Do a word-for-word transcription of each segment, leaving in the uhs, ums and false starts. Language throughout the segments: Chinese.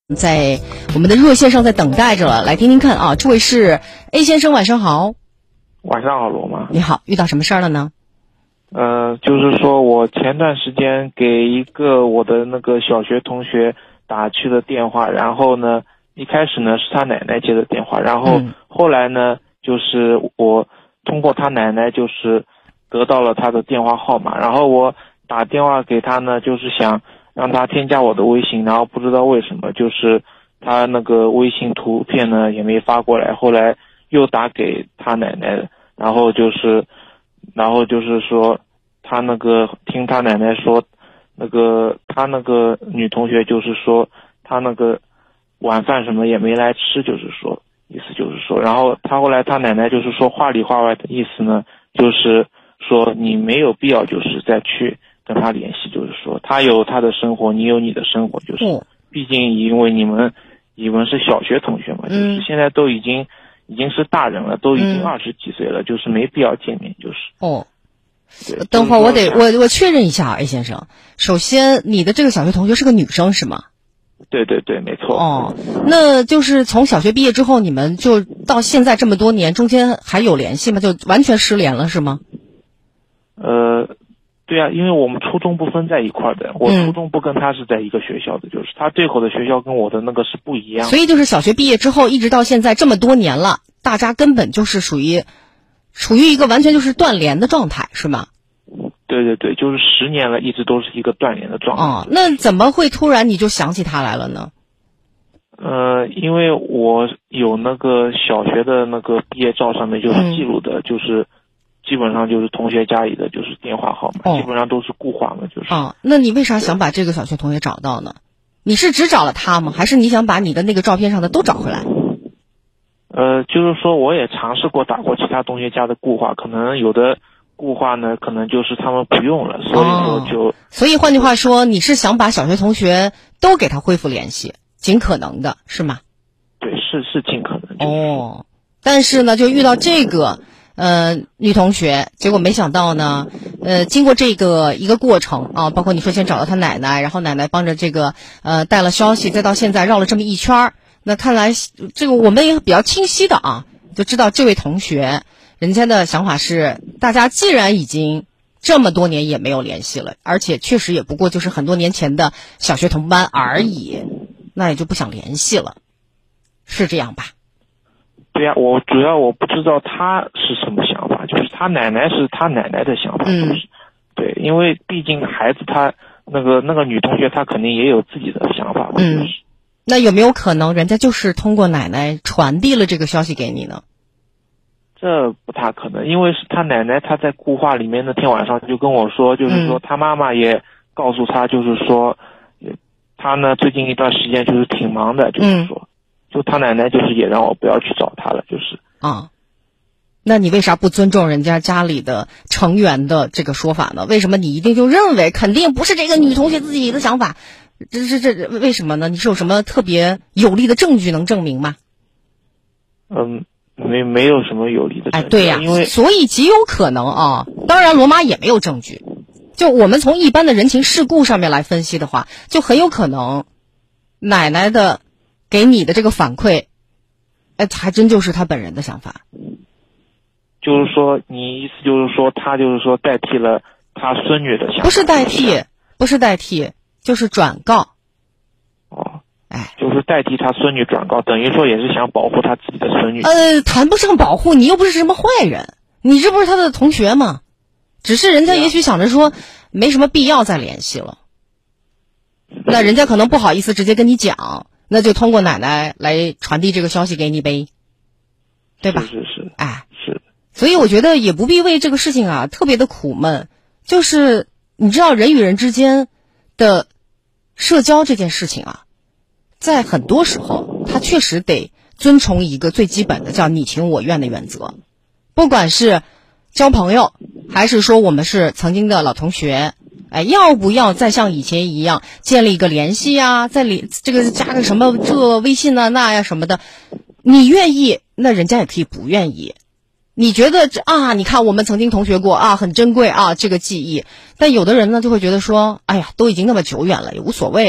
在我们的热线上在等待着了，来听听看啊。这位是 A 先生，晚上好。 晚上好，罗妈。 你好，遇到什么事儿了呢？ 呃，就是说我前段时间给一个我的那个小学同学打去了电话，然后呢，一开始呢是他奶奶接的电话，然后后来呢，就是我通过他奶奶就是得到了他的电话号码，然后我打电话给他呢，就是想让他添加我的微信，然后不知道为什么就是他那个微信图片呢也没发过来，后来又打给他奶奶，然后就是然后就是说他那个听他奶奶说那个他那个女同学就是说他那个晚饭什么也没来吃，就是说意思就是说，然后他后来他奶奶就是说话里话外的意思呢，就是说你没有必要就是再去跟他联系，就是说他有他的生活，你有你的生活，就是、 哦、 毕竟因为你们你们是小学同学嘛，就是现在都已经已经是大人了，都已经二十几岁了、嗯、就是没必要见面，就是哦。等会儿我得我我确认一下啊 ，A 先生，首先你的这个小学同学是个女生是吗？ 对对对，没错。 哦，那就是从小学毕业之后，你们就到现在这么多年，中间还有联系吗？就完全失联了是吗？ 呃，对啊，因为我们初中不分在一块的，我初中不跟他是在一个学校的，嗯、就是他对口的学校跟我的那个是不一样。 所以就是小学毕业之后，一直到现在这么多年了，大家根本就是属于处于一个完全就是断联的状态，是吗？ 对对对，就是十年了，一直都是一个断联的状态。 哦，那怎么会突然你就想起他来了呢？ 呃，因为我有那个小学的那个毕业照上面就是记录的，嗯、就是基本上就是同学家里的就是电话号码，哦、基本上都是固话嘛，就是。 哦，那你为啥想把这个小学同学找到呢？你是只找了他吗？还是你想把你的那个照片上的都找回来？ 呃，就是说我也尝试过打过其他同学家的固话，可能有的固话呢，可能就是他们不用了，所以说就、哦、 所以换句话说，你是想把小学同学都给他恢复联系，尽可能的是吗？ 对，是是尽可能、就是。 哦，但是呢，就遇到这个呃女同学，结果没想到呢，呃，经过这个一个过程啊，包括你说先找到他奶奶，然后奶奶帮着这个呃带了消息，再到现在绕了这么一圈，那看来这个我们也比较清晰的啊，就知道这位同学。人家的想法是，大家既然已经这么多年也没有联系了，而且确实也不过就是很多年前的小学同班而已，那也就不想联系了，是这样吧？ 对呀、啊，我主要我不知道他是什么想法，就是他奶奶是他奶奶的想法，嗯、就是对，因为毕竟孩子他那个那个女同学她肯定也有自己的想法嘛， 嗯， 就是、 那有没有可能人家就是通过奶奶传递了这个消息给你呢？ 这不太可能，因为是他奶奶，他在固话里面那天晚上就跟我说，就是说他妈妈也告诉他，就是说，他呢最近一段时间就是挺忙的，就是说，就他奶奶就是也让我不要去找他了，就是啊。那你为啥不尊重人家家里的成员的这个说法呢？为什么你一定就认为肯定不是这个女同学自己的想法？这这这为什么呢？你是有什么特别有力的证据能证明吗？ 嗯。没没有什么有力的证据， 哎，对呀、啊， 因为所以极有可能啊。当然，罗妈也没有证据。就我们从一般的人情世故上面来分析的话，就很有可能，奶奶的给你的这个反馈，哎，还真就是她本人的想法。 就是说，你意思就是说，他就是说代替了他孙女的想法？ 不是代替，不是代替，就是转告。 哦。 哎， 就是代替他孙女转告，等于说也是想保护他自己的孙女。 呃，谈不上保护，你又不是什么坏人，你这不是他的同学吗？只是人家也许想着说，没什么必要再联系了。那人家可能不好意思直接跟你讲，那就通过奶奶来传递这个消息给你呗，对吧？ 是是是， 哎， 是。 所以我觉得也不必为这个事情啊特别的苦闷，就是你知道人与人之间的社交这件事情啊。在很多时候，他确实得遵从一个最基本的叫你情我愿的原则。不管是交朋友，还是说我们是曾经的老同学，哎，要不要再像以前一样建立一个联系啊？再里这个加个什么这微信啊那呀什么的，你愿意，那人家也可以不愿意。你觉得这啊，你看我们曾经同学过啊，很珍贵啊这个记忆。但有的人呢就会觉得说，哎呀，都已经那么久远了，也无所谓了。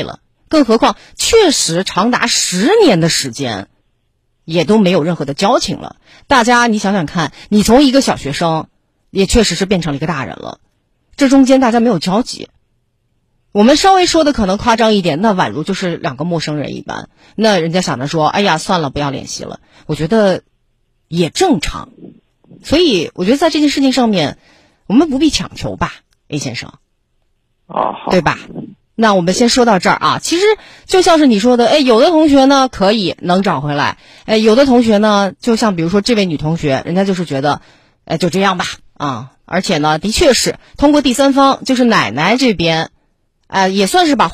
更何况确实长达十年的时间也都没有任何的交情了。大家你想想看，你从一个小学生也确实是变成了一个大人了，这中间大家没有交集。我们稍微说的可能夸张一点，那宛如就是两个陌生人一般，那人家想着说哎呀算了不要联系了，我觉得也正常。所以我觉得在这件事情上面我们不必强求吧 A 先生啊，好， 对吧？那我们先说到这儿啊。其实就像是你说的，哎，有的同学呢可以能找回来，哎，有的同学呢就像比如说这位女同学，人家就是觉得哎就这样吧啊，而且呢的确是通过第三方就是奶奶这边呃，也算是把